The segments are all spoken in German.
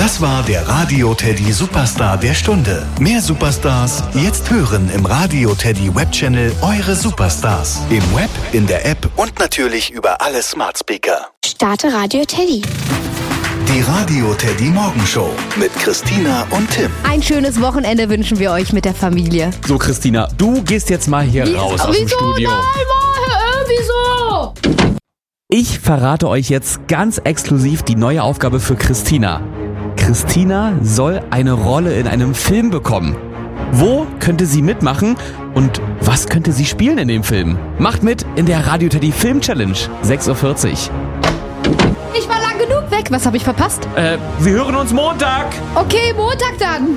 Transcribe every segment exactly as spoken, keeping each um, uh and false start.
Das war der Radio Teddy Superstar der Stunde. Mehr Superstars jetzt hören im Radio Teddy Webchannel Eure Superstars. Im Web, in der App und natürlich über alle Smart Speaker. Starte Radio Teddy. Die Radio Teddy Morgenshow mit Christina und Tim. Ein schönes Wochenende wünschen wir euch mit der Familie. So, Christina, du gehst jetzt mal hier Wie, raus aus wieso? dem Studio. Nein, wieso? Ich verrate euch jetzt ganz exklusiv die neue Aufgabe für Christina. Christina soll eine Rolle in einem Film bekommen. Wo könnte sie mitmachen und was könnte sie spielen in dem Film? Macht mit in der Radio Teddy Film Challenge, sechs Uhr vierzig. Ich war lang genug weg. Was habe ich verpasst? Äh, wir hören uns Montag. Okay, Montag dann.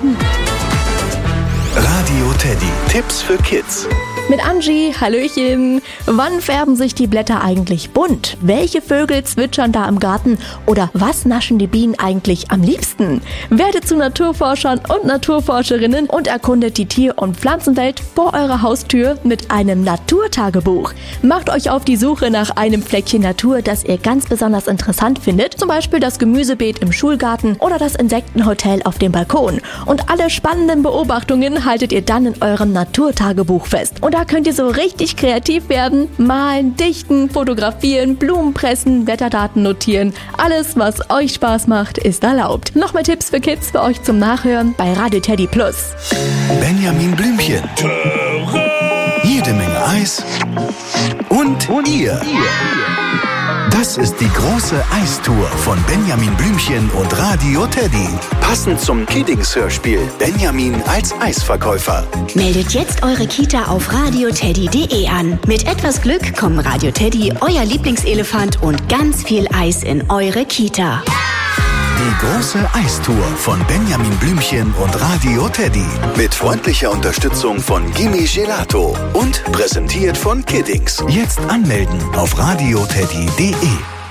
Radio Teddy, Tipps für Kids. Mit Angie, Hallöchen. Wann färben sich die Blätter eigentlich bunt? Welche Vögel zwitschern da im Garten? Oder was naschen die Bienen eigentlich am liebsten? Werdet zu Naturforschern und Naturforscherinnen und erkundet die Tier- und Pflanzenwelt vor eurer Haustür mit einem Naturtagebuch. Macht euch auf die Suche nach einem Fleckchen Natur, das ihr ganz besonders interessant findet. Zum Beispiel das Gemüsebeet im Schulgarten oder das Insektenhotel auf dem Balkon. Und alle spannenden Beobachtungen haltet ihr dann in eurem Naturtagebuch fest. Und da könnt ihr so richtig kreativ werden. Malen, dichten, fotografieren, Blumen pressen, Wetterdaten notieren. Alles, was euch Spaß macht, ist erlaubt. Noch mehr Tipps für Kids für euch zum Nachhören bei Radio Teddy Plus. Benjamin Blümchen. Jede Menge Eis. Und, und ihr. Das ist die große Eistour von Benjamin Blümchen und Radio Teddy. Passend zum Kiddings-Hörspiel Benjamin als Eisverkäufer. Meldet jetzt eure Kita auf radioteddy punkt de an. Mit etwas Glück kommen Radio Teddy, euer Lieblingselefant und ganz viel Eis in eure Kita. Die große Eistour von Benjamin Blümchen und Radio Teddy. Mit freundlicher Unterstützung von Gimme Gelato. Und präsentiert von Kiddings. Jetzt anmelden auf radioteddy punkt de.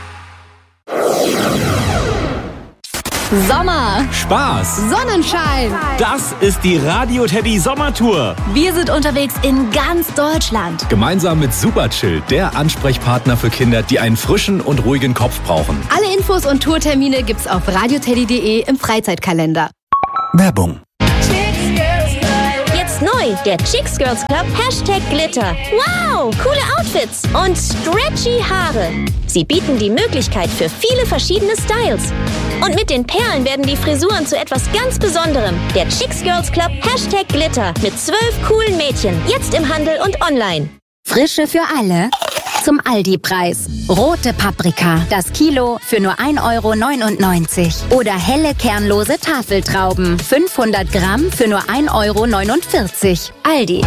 Sommer, Spaß, Sonnenschein. das ist die Radio Teddy Sommertour. Wir sind unterwegs in ganz Deutschland. Gemeinsam mit Superchill, der Ansprechpartner für Kinder, die einen frischen und ruhigen Kopf brauchen. Alle Infos und Tourtermine gibt's auf radioteddy punkt de im Freizeitkalender. Werbung. Jetzt neu, der Chicks Girls Club Hashtag Glitter. Wow, coole Outfits und stretchy Haare. Sie bieten die Möglichkeit für viele verschiedene Styles. Und mit den Perlen werden die Frisuren zu etwas ganz Besonderem. Der Chicks Girls Club Hashtag Glitter mit zwölf coolen Mädchen. Jetzt im Handel und online. Frische für alle zum Aldi-Preis. Rote Paprika, das Kilo für nur ein Euro neunundneunzig. Oder helle kernlose Tafeltrauben, fünfhundert Gramm für nur ein Euro neunundvierzig. Aldi.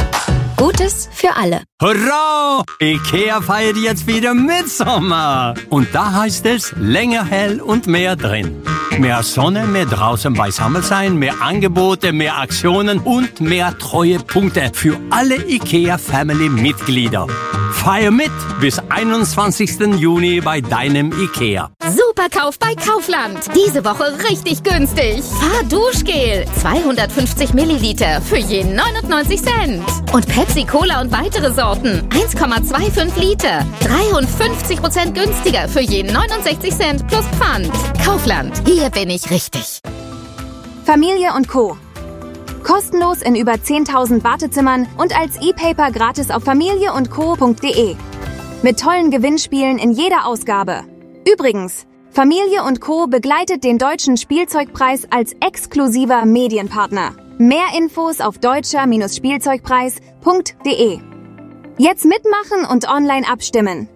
Gutes für alle. Hurra! Ikea feiert jetzt wieder Mitsommer. Und da heißt es länger hell und mehr drin. Mehr Sonne, mehr draußen beisammen sein, mehr Angebote, mehr Aktionen und mehr Treuepunkte für alle Ikea-Family-Mitglieder. Feier mit bis einundzwanzigsten Juni bei deinem Ikea. Superkauf bei Kaufland. Diese Woche richtig günstig. Fahrduschgel, zweihundertfünfzig Milliliter für je neunundneunzig Cent. Und Pepsi Cola und weitere Sorten, eins Komma fünfundzwanzig Liter. dreiundfünfzig Prozent günstiger für je neunundsechzig Cent plus Pfand. Kaufland, hier bin ich richtig. Familie und Co. Kostenlos in über zehntausend Wartezimmern und als E-Paper gratis auf familie und co punkt de. Mit tollen Gewinnspielen in jeder Ausgabe. Übrigens, Familie und Co. begleitet den Deutschen Spielzeugpreis als exklusiver Medienpartner. Mehr Infos auf deutscher Spielzeugpreis punkt de. Jetzt mitmachen und online abstimmen.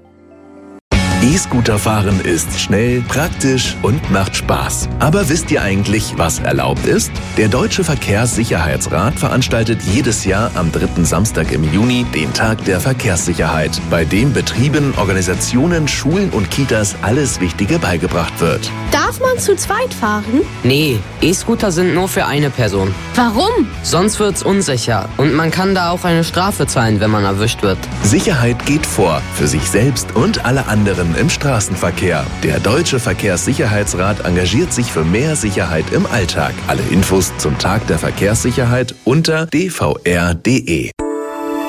E-Scooter fahren ist schnell, praktisch und macht Spaß. Aber wisst ihr eigentlich, was erlaubt ist? Der Deutsche Verkehrssicherheitsrat veranstaltet jedes Jahr am dritten Samstag im Juni den Tag der Verkehrssicherheit, bei dem Betrieben, Organisationen, Schulen und Kitas alles Wichtige beigebracht wird. Darf man zu zweit fahren? Nee, E-Scooter sind nur für eine Person. Warum? Sonst wird's unsicher und man kann da auch eine Strafe zahlen, wenn man erwischt wird. Sicherheit geht vor, für sich selbst und alle anderen im Straßenverkehr. Der Deutsche Verkehrssicherheitsrat engagiert sich für mehr Sicherheit im Alltag. Alle Infos zum Tag der Verkehrssicherheit unter d v r punkt de.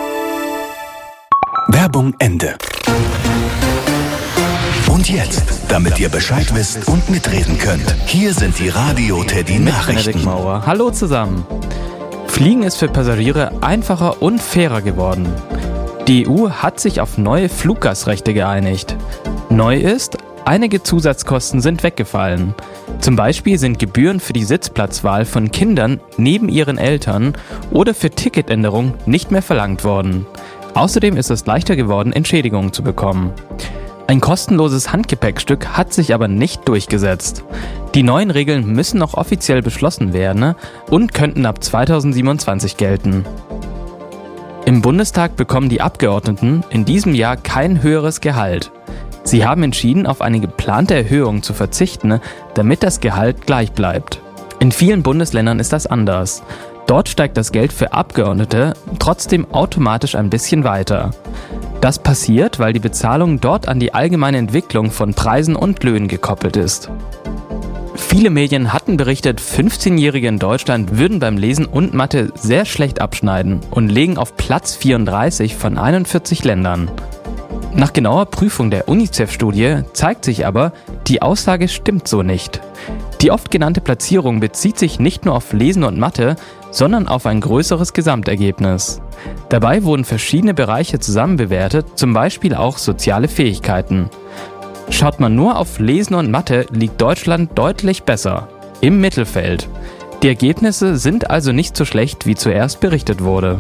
Werbung Ende. Und jetzt damit ihr Bescheid wisst und mitreden könnt. Hier sind die Radio Teddy Nachrichten. Hallo zusammen. Fliegen ist für Passagiere einfacher und fairer geworden. Die E U hat sich auf neue Fluggastrechte geeinigt. Neu ist, einige Zusatzkosten sind weggefallen. Zum Beispiel sind Gebühren für die Sitzplatzwahl von Kindern neben ihren Eltern oder für Ticketänderung nicht mehr verlangt worden. Außerdem ist es leichter geworden, Entschädigungen zu bekommen. Ein kostenloses Handgepäckstück hat sich aber nicht durchgesetzt. Die neuen Regeln müssen noch offiziell beschlossen werden und könnten ab zweitausendsiebenundzwanzig gelten. Im Bundestag bekommen die Abgeordneten in diesem Jahr kein höheres Gehalt. Sie haben entschieden, auf eine geplante Erhöhung zu verzichten, damit das Gehalt gleich bleibt. In vielen Bundesländern ist das anders. Dort steigt das Geld für Abgeordnete trotzdem automatisch ein bisschen weiter. Das passiert, weil die Bezahlung dort an die allgemeine Entwicklung von Preisen und Löhnen gekoppelt ist. Viele Medien hatten berichtet, fünfzehnjährige in Deutschland würden beim Lesen und Mathe sehr schlecht abschneiden und legen auf Platz vierunddreißig von einundvierzig Ländern. Nach genauer Prüfung der UNICEF-Studie zeigt sich aber, die Aussage stimmt so nicht. Die oft genannte Platzierung bezieht sich nicht nur auf Lesen und Mathe, sondern auf ein größeres Gesamtergebnis. Dabei wurden verschiedene Bereiche zusammen bewertet, zum Beispiel auch soziale Fähigkeiten. Schaut man nur auf Lesen und Mathe, liegt Deutschland deutlich besser, im Mittelfeld. Die Ergebnisse sind also nicht so schlecht, wie zuerst berichtet wurde.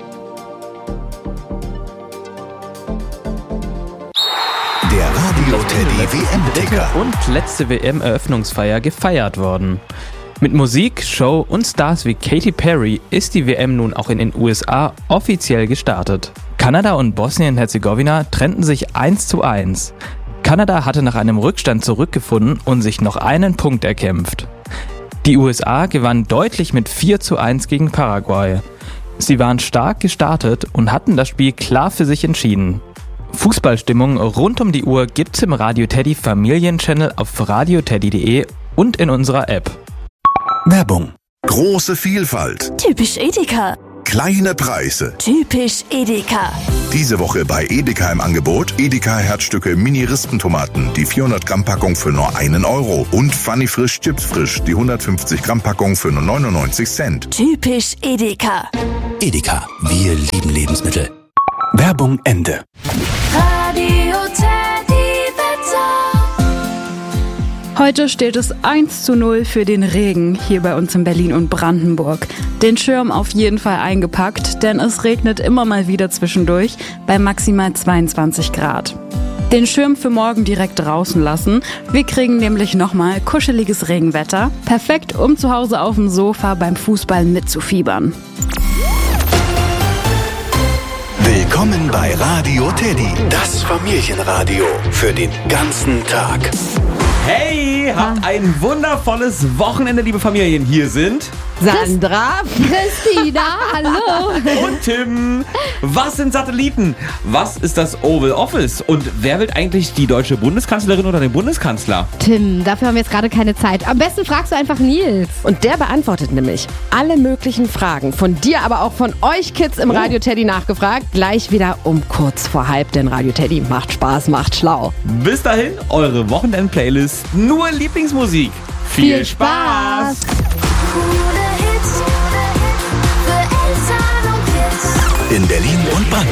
Der Radio Teddy W M-Ticker. Und letzte W M-Eröffnungsfeier gefeiert worden. Mit Musik, Show und Stars wie Katy Perry ist die W M nun auch in den U S A offiziell gestartet. Kanada und Bosnien-Herzegowina trennten sich eins zu eins. Kanada hatte nach einem Rückstand zurückgefunden und sich noch einen Punkt erkämpft. Die U S A gewann deutlich mit vier zu eins gegen Paraguay. Sie waren stark gestartet und hatten das Spiel klar für sich entschieden. Fußballstimmung rund um die Uhr gibt's im Radio Teddy Familienchannel auf radio teddy punkt de und in unserer App. Werbung. Große Vielfalt. Typisch Edeka. Kleine Preise. Typisch Edeka. Diese Woche bei Edeka im Angebot Edeka Herzstücke Mini-Rispentomaten, die vierhundert Gramm Packung für nur einen Euro und Funny Frisch Chips Frisch, die hundertfünfzig Gramm Packung für nur neunundneunzig Cent. Typisch Edeka. Edeka, wir lieben Lebensmittel. Werbung Ende. Radio Teddy Wetter. Heute steht es eins zu null für den Regen hier bei uns in Berlin und Brandenburg. Den Schirm auf jeden Fall eingepackt, denn es regnet immer mal wieder zwischendurch bei maximal zweiundzwanzig Grad. Den Schirm für morgen direkt draußen lassen. Wir kriegen nämlich nochmal kuscheliges Regenwetter. Perfekt, um zu Hause auf dem Sofa beim Fußball mitzufiebern. Willkommen bei Radio Teddy, das Familienradio für den ganzen Tag. Hey, habt ein wundervolles Wochenende, liebe Familien. Hier sind Sandra, Christina, hallo. Und Tim. Was sind Satelliten? Was ist das Oval Office? Und wer will eigentlich die deutsche Bundeskanzlerin oder den Bundeskanzler? Tim, dafür haben wir jetzt gerade keine Zeit. Am besten fragst du einfach Nils. Und der beantwortet nämlich alle möglichen Fragen. Von dir, aber auch von euch Kids im oh. Radio Teddy nachgefragt. Gleich wieder um kurz vor halb, denn Radio Teddy macht Spaß, macht schlau. Bis dahin, eure Wochenend-Playlist. Nur Lieblingsmusik. Viel, Viel Spaß. In Berlin und Brandenburg.